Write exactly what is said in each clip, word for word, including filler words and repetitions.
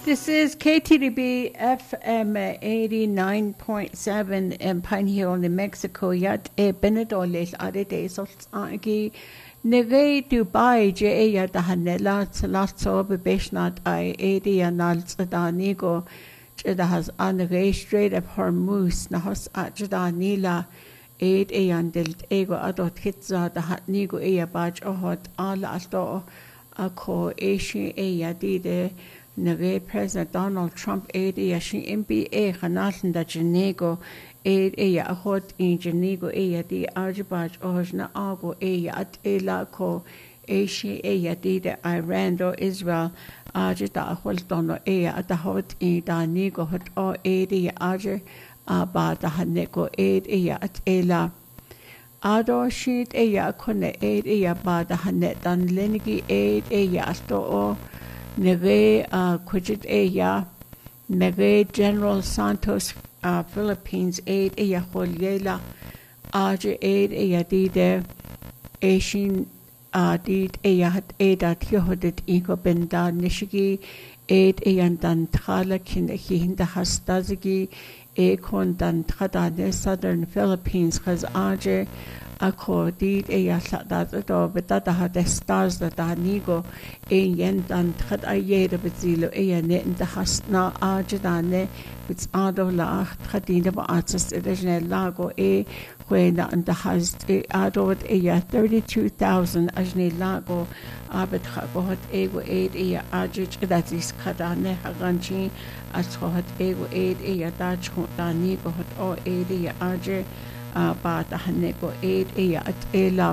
This is K T D B F M eighty-nine point seven in Pine Hill, New Mexico. Yat e Benedolis Adede Soltsagi Neve Dubai J ya Dahanela Salatso Beshnat I eighty Anal Sadanigo Jedahas Anre Strait of Hormuz Nahos Ajadanila eight Ayandelt Ego Adot Hitza Dahatnigo Ea Baj Ohot Al Asto Ako Ashi Ea Dide Nave President Donald Trump aid Yashi M B A Hanatan da Janego aid Ea Ahot in Janego Ea di Arjabaj Ohjna Ago Ea at Elako Ashi Ea di de Iran do Israel Ajita Ahultono Ea at the Hot in Danigo Hot O aid Ea Ajer Abba da Haneko aid Ea at Ela Ado sheet Ea Kone aid Ea Ba da Hanet dan Lenigi aid Ea Asto O Neve uh, Kujit Eya, Neve General Santos uh, Philippines aid Eya Holyela, Aja aid Eya Dide, Ashin uh, Did Eya Hat Eda Tiohodit Ego Benda Nishigi, aid Eyan Dan Tala Kinda Hastazigi, Ekon Dan Tada Southern Philippines, Kaz Aja. Ako did Eya Sadado, but that had the stars that Danigo, a yen dan Tad Ayeda Bezilo, Eya net in the Hasna Ajadane, with Ado La, Tadina Artist Edition Lago, A, when and the has Ado at Eya thirty-two thousand Ajne Lago, Abet Hagot Ego aid Eya Ajij, that is Kadane Haganchi, as Hot Ego aid Eya Dach Danigo, Hot O aid Eya Ajay. Ba Haneko eight Eya at Ela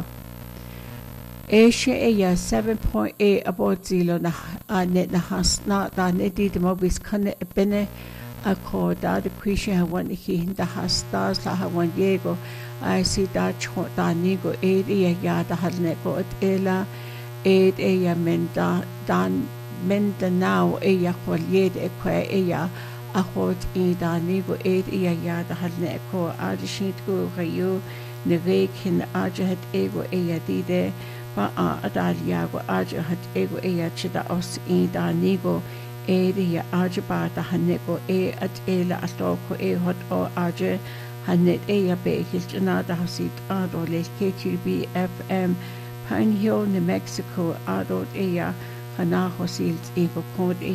Asia Eya seven point eight about zero na net na has na da neti de mobis kan bene ako da de kwisha hawan hi da has stars la hawan yego I see da chho da nigo eight Eya ya da haneko at Ela eight Eya menda dan menda now Eya kwalye de ekwe Eya Ahot in Danigo aid Ea Yada Hadneko Adishitgo Rayu Nevekin Ajahat Ego Ea Dide Ba Adaliago Ajahat Ego Ea Chida Os in Danigo aid Ea Ajabata Haneko E at Ela Atoko E Hot O Aja Hanet Ea Be Hiljanada Hasit Ado Les K T B F M Pine Hill, New Mexico Ado Ea Hanahosil Ego Code